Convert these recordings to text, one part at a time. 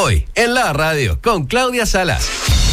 Hoy, en la radio, con Claudia Salas.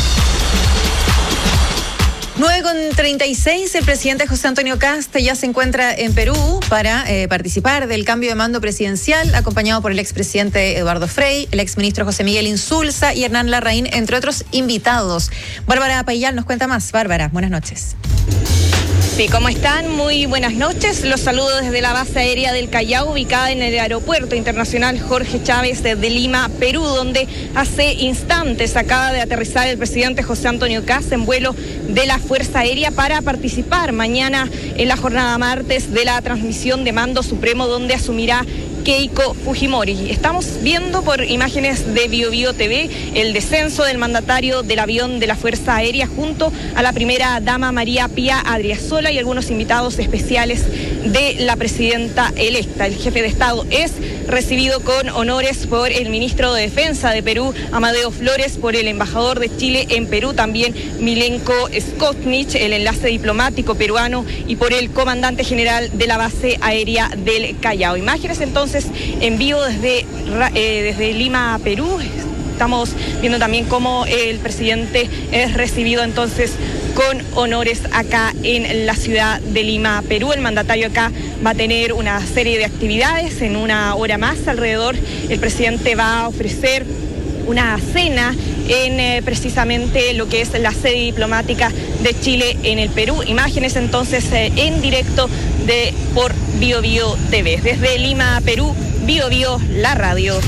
9:36, el presidente José Antonio Kast ya se encuentra en Perú para participar del cambio de mando presidencial, acompañado por el expresidente Eduardo Frei, el exministro José Miguel Insulza y Hernán Larraín, entre otros invitados. Bárbara Payal nos cuenta más. Bárbara, buenas noches. Sí, ¿cómo están? Muy buenas noches. Los saludo desde la base aérea del Callao, ubicada en el Aeropuerto Internacional Jorge Chávez de Lima, Perú, donde hace instantes acaba de aterrizar el presidente José Antonio Kast en vuelo de la Fuerza Aérea para participar mañana en la jornada martes de la transmisión de mando supremo, donde asumirá Keiko Fujimori. Estamos viendo por imágenes de BioBio TV el descenso del mandatario del avión de la Fuerza Aérea junto a la primera dama María Pía Adriasola y algunos invitados especiales de la presidenta electa. El jefe de Estado es recibido con honores por el ministro de Defensa de Perú, Amadeo Flores, por el embajador de Chile en Perú, también Milenko Skotnich, el enlace diplomático peruano, y por el comandante general de la base aérea del Callao. Imágenes entonces en vivo desde Lima, Perú. Estamos viendo también cómo el presidente es recibido entonces con honores acá en la ciudad de Lima, Perú. El mandatario acá va a tener una serie de actividades. En una hora más alrededor el presidente va a ofrecer una cena en precisamente lo que es la sede diplomática de Chile en el Perú. Imágenes entonces en directo por BioBio TV. Desde Lima, Perú, BioBio, la radio.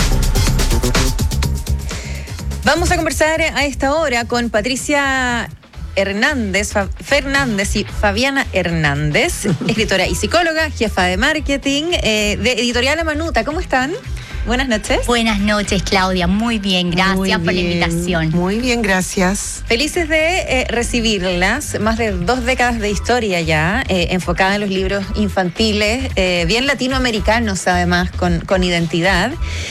Vamos a conversar a esta hora con Patricia Fernández y Fabiana Hernández, escritora y psicóloga, jefa de marketing de Editorial La Manuta. ¿Cómo están? Buenas noches. Buenas noches, Claudia. Muy bien, gracias por la invitación. Muy bien, gracias. Felices de recibirlas. Más de 2 décadas de historia ya, enfocada en los libros infantiles, bien latinoamericanos además, con identidad,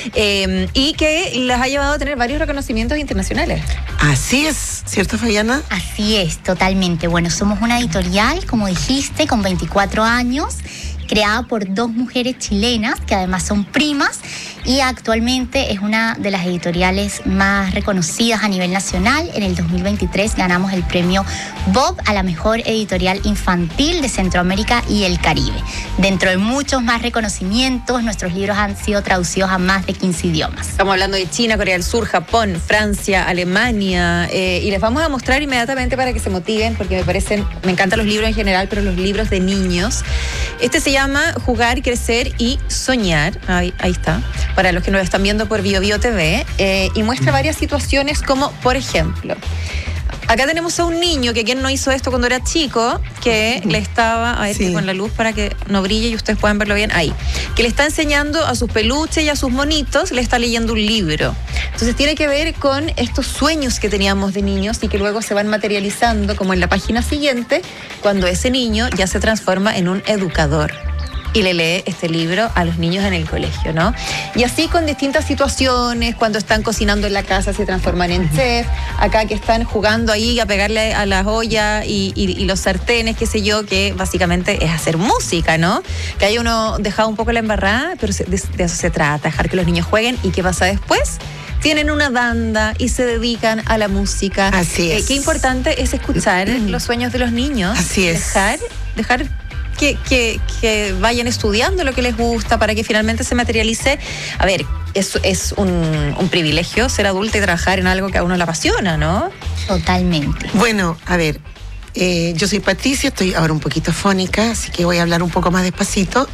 y que las ha llevado a tener varios reconocimientos internacionales. Así es, ¿cierto, Fabiana? Así es, totalmente. Bueno, somos una editorial, como dijiste, con 24 años, creada por 2 mujeres chilenas, que además son primas, y actualmente es una de las editoriales más reconocidas a nivel nacional. En el 2023 ganamos el premio Bob a la mejor editorial infantil de Centroamérica y el Caribe. Dentro de muchos más reconocimientos, nuestros libros han sido traducidos a más de 15 idiomas. Estamos hablando de China, Corea del Sur, Japón, Francia, Alemania, y les vamos a mostrar inmediatamente para que se motiven, porque me encantan los libros en general, pero los libros de niños. Este se llama Jugar, Crecer y Soñar. Ahí está, para los que nos están viendo por BioBio TV, y muestra varias situaciones como, por ejemplo, acá tenemos a un niño que quien no hizo esto cuando era chico, que le estaba, a ver, con la luz para que no brille y ustedes puedan verlo bien, ahí, que le está enseñando a sus peluches y a sus monitos, le está leyendo un libro. Entonces tiene que ver con estos sueños que teníamos de niños y que luego se van materializando, como en la página siguiente, cuando ese niño ya se transforma en un educador y le lee este libro a los niños en el colegio, ¿no? Y así con distintas situaciones, cuando están cocinando en la casa se transforman en chef, acá que están jugando ahí a pegarle a las ollas y los sartenes, qué sé yo, que básicamente es hacer música, ¿no? Que hay uno dejado un poco la embarrada, pero de eso se trata, dejar que los niños jueguen. ¿Y qué pasa después? Tienen una banda y se dedican a la música. Así es. Qué importante es escuchar los sueños de los niños. Así es. Dejar que vayan estudiando lo que les gusta para que finalmente se materialice. A ver, es un privilegio ser adulta y trabajar en algo que a uno le apasiona, ¿no? Totalmente. Bueno, a ver, yo soy Patricia, estoy ahora un poquito fónica, así que voy a hablar un poco más despacito.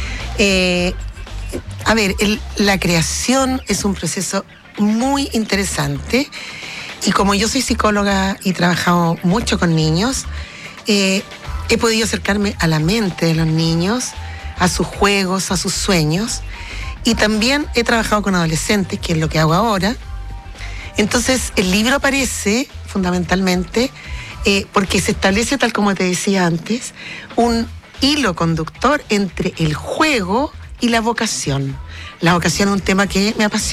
A ver, la creación es un proceso muy interesante, y como yo soy psicóloga y he trabajado mucho con niños, he podido acercarme a la mente de los niños, a sus juegos, a sus sueños, y también he trabajado con adolescentes, que es lo que hago ahora. Entonces el libro aparece fundamentalmente porque se establece, tal como te decía antes, un hilo conductor entre el juego y la vocación. La vocación es un tema que me apasiona.